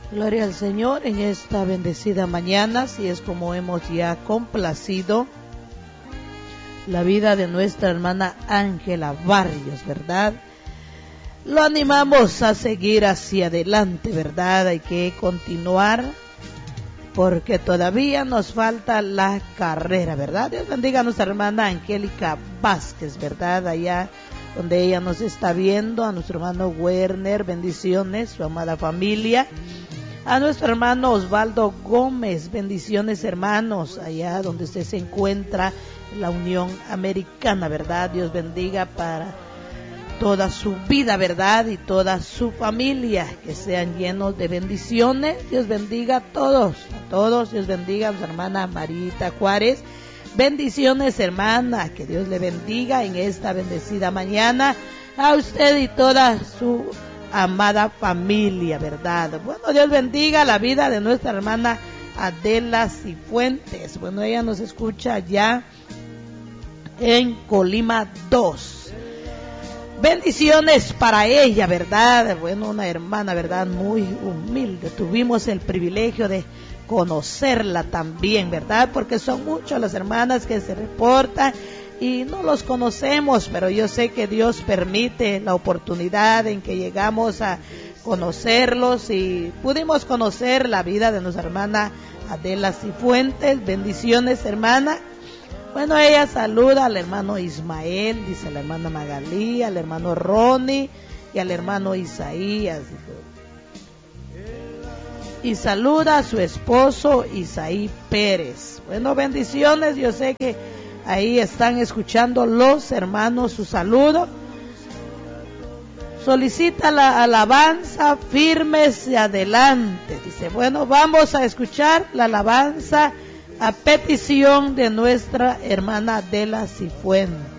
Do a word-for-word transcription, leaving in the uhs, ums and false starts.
Gloria al Señor en esta bendecida mañana, si es como hemos ya complacido la vida de nuestra hermana Ángela Barrios, ¿verdad? Lo animamos a seguir hacia adelante, ¿verdad? Hay que continuar porque todavía nos falta la carrera, ¿verdad? Dios bendiga a nuestra hermana Angélica Vázquez, ¿verdad? Allá donde ella nos está viendo, a nuestro hermano Werner, bendiciones, su amada familia. A nuestro hermano Osvaldo Gómez, bendiciones hermanos, allá donde usted se encuentra, en la Unión Americana, ¿verdad? Dios bendiga para toda su vida, ¿verdad? Y toda su familia, que sean llenos de bendiciones. Dios bendiga a todos, a todos, Dios bendiga a nuestra hermana Marita Juárez. Bendiciones hermana, que Dios le bendiga en esta bendecida mañana a usted y toda su amada familia, ¿verdad? Bueno, Dios bendiga la vida de nuestra hermana Adela Cifuentes. Bueno, ella nos escucha ya en Colima dos. Bendiciones para ella, ¿verdad? Bueno, una hermana, ¿verdad? Muy humilde. Tuvimos el privilegio de conocerla también, ¿verdad? Porque son muchas las hermanas que se reportan y no los conocemos, pero yo sé que Dios permite la oportunidad en que llegamos a conocerlos y pudimos conocer la vida de nuestra hermana Adela Cifuentes. Bendiciones, hermana. Bueno, ella saluda al hermano Ismael, dice a la hermana Magalí, al hermano Ronnie y al hermano Isaías. Y saluda a su esposo Isaí Pérez. Bueno, bendiciones, yo sé que ahí están escuchando los hermanos su saludo. Solicita la alabanza firmes y adelante. Dice, bueno, vamos a escuchar la alabanza a petición de nuestra hermana Adela Cifuentes.